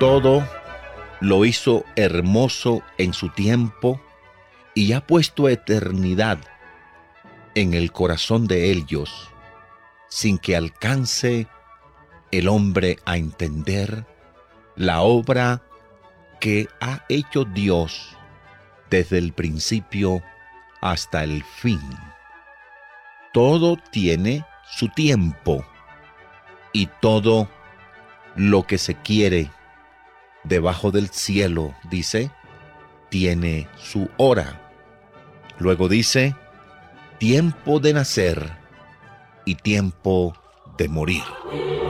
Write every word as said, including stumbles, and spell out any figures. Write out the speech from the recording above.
Todo lo hizo hermoso en su tiempo y ha puesto eternidad en el corazón de ellos, sin que alcance el hombre a entender la obra que ha hecho Dios desde el principio hasta el fin. Todo tiene su tiempo y todo lo que se quiere debajo del cielo, dice, tiene su hora. Luego dice, tiempo de nacer y tiempo de morir.